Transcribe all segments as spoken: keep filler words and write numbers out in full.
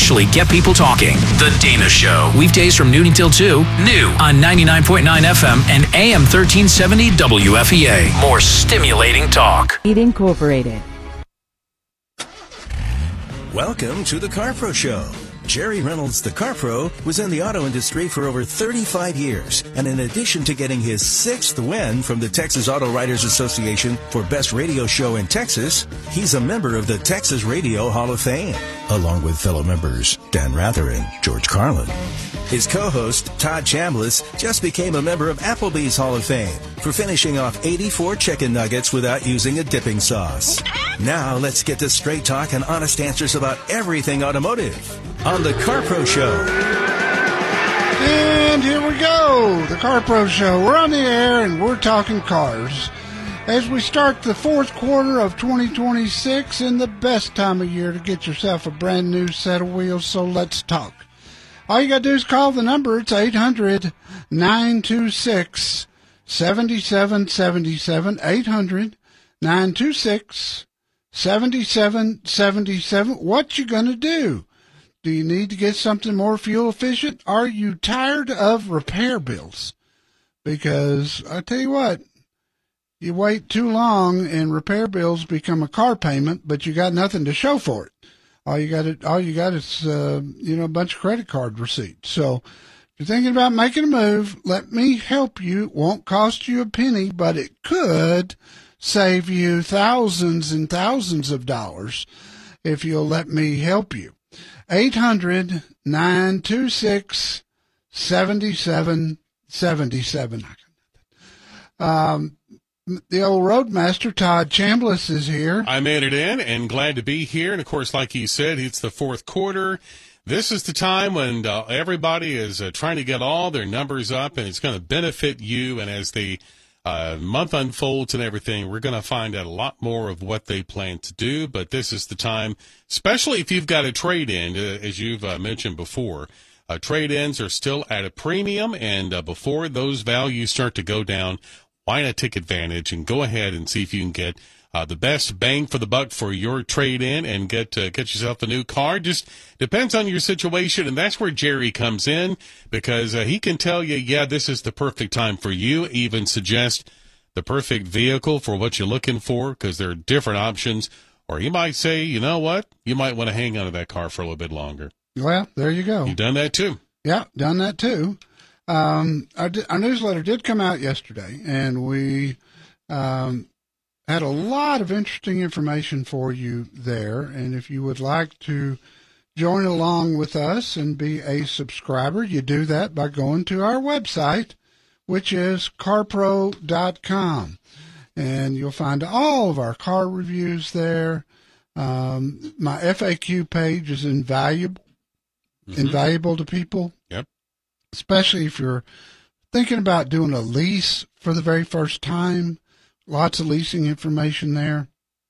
actually get people talking. The Dana Show. Weekdays from noon until two. New on ninety-nine point nine F M and A M thirteen seventy W F E A. More stimulating talk. Incorporated. Welcome to the CarPro Show. Jerry Reynolds, the CarPro, was in the auto industry for over thirty-five years. And in addition to getting his sixth win from the Texas Auto Writers Association for Best Radio Show in Texas, he's a member of the Texas Radio Hall of Fame, along with fellow members Dan Rather and George Carlin. His co-host, Todd Chambliss, just became a member of Applebee's Hall of Fame for finishing off eighty-four chicken nuggets without using a dipping sauce. Now, let's get to straight talk and honest answers about everything automotive on the CarPro Show. And here we go, the CarPro Show. We're on the air and we're talking cars as we start the fourth quarter of twenty twenty-six in the best time of year to get yourself a brand new set of wheels. So let's talk. All you got to do is call the number. It's eight hundred, nine two six, seven seven seven seven, eight hundred, nine two six, seven seven seven seven. What you going to do? Do you need to get something more fuel efficient? Are you tired of repair bills? Because I tell you what, you wait too long and repair bills become a car payment, but you got nothing to show for it. All you got, all you got is, uh, you know, a bunch of credit card receipts. So if you're thinking about making a move, let me help you. It won't cost you a penny, but it could save you thousands and thousands of dollars if you'll let me help you. eight hundred, nine two six, seven seven seven seven. Um, the old Roadmaster, Todd Chambliss, is here. I made it in and glad to be here. And, of course, like he said, it's the fourth quarter. This is the time when uh, everybody is uh, trying to get all their numbers up, and it's going to benefit you. And as the uh, month unfolds and everything, we're going to find out a lot more of what they plan to do. But this is the time, especially if you've got a trade-in, uh, as you've uh, mentioned before. Uh, trade-ins are still at a premium, and uh, before those values start to go down, why not take advantage and go ahead and see if you can get uh, the best bang for the buck for your trade-in and get uh, get yourself a new car. Just depends on your situation, and that's where Jerry comes in, because uh, he can tell you, yeah, this is the perfect time for you, even suggest the perfect vehicle for what you're looking for, because there are different options. Or he might say, you know what, you might want to hang on to that car for a little bit longer. Well, there you go. You've done that too. Yeah, done that too. Um, our, our newsletter did come out yesterday, and we um, had a lot of interesting information for you there. And if you would like to join along with us and be a subscriber, you do that by going to our website, which is carpro dot com. And you'll find all of our car reviews there. Um, my F A Q page is invaluable, mm-hmm. invaluable to people. Yep. Especially if you're thinking about doing a lease for the very first time. Lots of leasing information there.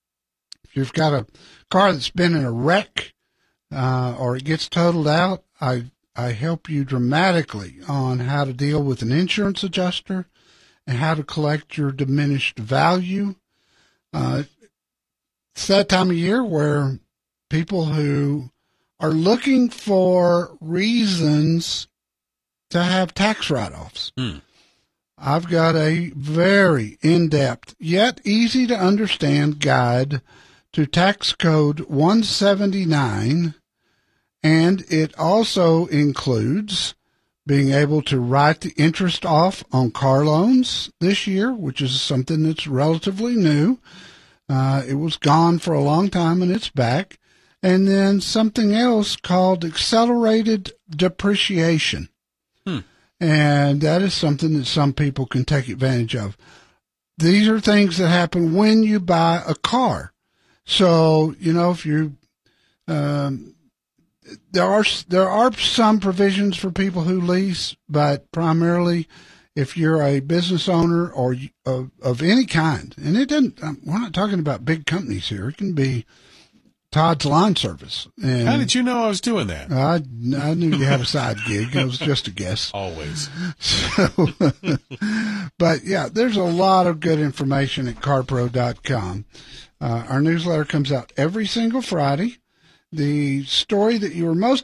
If you've got a car that's been in a wreck uh, or it gets totaled out, I I help you dramatically on how to deal with an insurance adjuster and how to collect your diminished value. Uh, it's that time of year where people who are looking for reasons to have tax write-offs. Hmm. I've got a very in-depth yet easy to understand guide to tax code one seventy-nine, and it also includes being able to write the interest off on car loans this year, which is something that's relatively new. Uh, it was gone for a long time and it's back. And then something else called accelerated depreciation. Hmm. And that is something that some people can take advantage of. These are things that happen when you buy a car. So, you know, if you, um, there are, there are some provisions for people who lease, but primarily if you're a business owner or of, of any kind, and it doesn't, we're not talking about big companies here. It can be Todd's Lawn Service. And how did you know I was doing that? I, I knew you had a side gig. It was just a guess. Always. So, but yeah, there's a lot of good information at carpro dot com. Uh, our newsletter comes out every single Friday. The story that you were most